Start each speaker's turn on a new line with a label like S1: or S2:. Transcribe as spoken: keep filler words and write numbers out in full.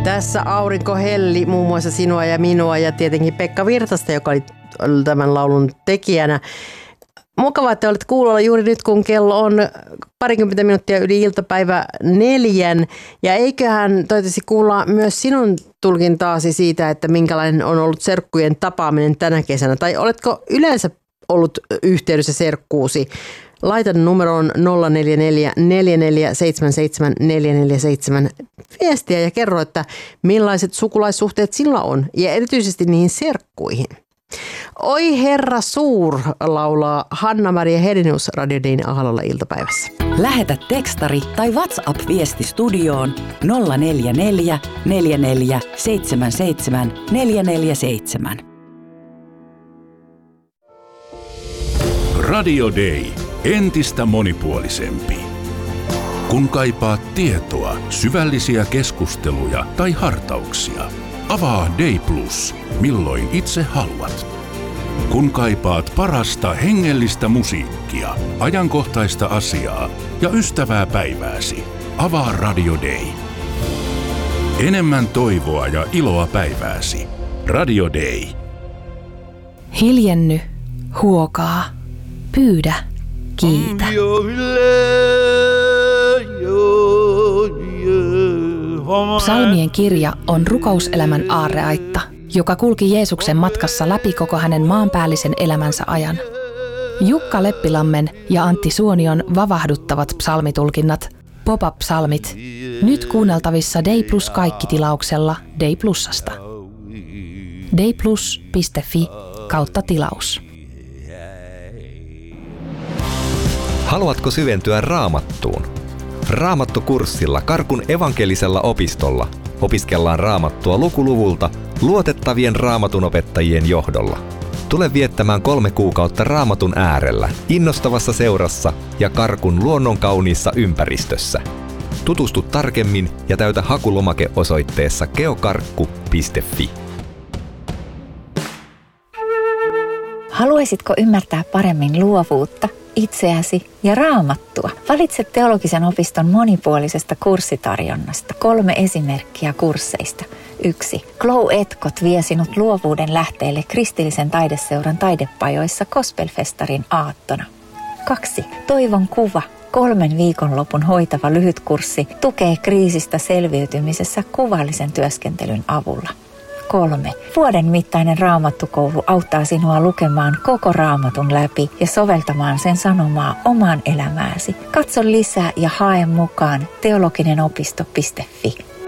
S1: Tässä aurinko helli muun muassa sinua ja minua ja tietenkin Pekka Virtasta, joka oli tämän laulun tekijänä. Mukavaa, että olet kuulolla juuri nyt, kun kello on parikymmentä minuuttia yli iltapäivä neljän. Ja eiköhän toivottavasti kuulla myös sinun tulkintaasi siitä, että minkälainen on ollut serkkujen tapaaminen tänä kesänä. Tai oletko yleensä ollut yhteydessä serkkuusi? Laita numeroon nolla neljä neljä neljä neljä seitsemän seitsemän neljä neljä seitsemän viestiä ja kerro, että millaiset sukulaissuhteet sillä on ja erityisesti niihin serkkuihin. Oi herra suur, laulaa Hanna-Maria Hedenius Radio Dayn Ahlalla iltapäivässä.
S2: Lähetä tekstari tai WhatsApp-viesti studioon nolla neljä neljä neljä neljä seitsemän seitsemän neljä neljä seitsemän.
S3: Radio Day. Entistä monipuolisempi. Kun kaipaat tietoa, syvällisiä keskusteluja tai hartauksia, avaa Day Plus, milloin itse haluat. Kun kaipaat parasta hengellistä musiikkia, ajankohtaista asiaa ja ystävää päivääsi, avaa Radio Day. Enemmän toivoa ja iloa päivääsi. Radio Day.
S4: Hiljenny, huokaa, pyydä, kiitä. Psalmien kirja on rukouselämän aarreaitta, joka kulki Jeesuksen matkassa läpi koko hänen maanpäällisen elämänsä ajan. Jukka Leppilammen ja Antti Suonion vavahduttavat psalmitulkinnat, pop-up-psalmit, nyt kuunneltavissa Day Plus kaikki-tilauksella Day Plusasta. dayplus piste fi kautta tilaus.
S5: Haluatko syventyä Raamattuun? Raamattukurssilla Karkun evankelisella opistolla opiskellaan Raamattua lukuluvulta luotettavien Raamatun-opettajien johdolla. Tule viettämään kolme kuukautta Raamatun äärellä, innostavassa seurassa ja Karkun luonnonkauniissa ympäristössä. Tutustu tarkemmin ja täytä hakulomake osoitteessa geokarkku piste fi.
S6: Haluaisitko ymmärtää paremmin luovuutta, itseäsi ja Raamattua? Valitse teologisen opiston monipuolisesta kurssitarjonnasta kolme esimerkkiä kursseista. yksi. Glow Etkot vie sinut luovuuden lähteelle kristillisen taideseuran taidepajoissa Gospelfestarin aattona. kaksi. Toivon kuva. Kolmen viikonlopun hoitava lyhytkurssi tukee kriisistä selviytymisessä kuvallisen työskentelyn avulla. kolme. Vuoden mittainen raamattukoulu auttaa sinua lukemaan koko Raamatun läpi ja soveltamaan sen sanomaa omaan elämääsi. Katso lisää ja hae mukaan teologinen opisto piste fi.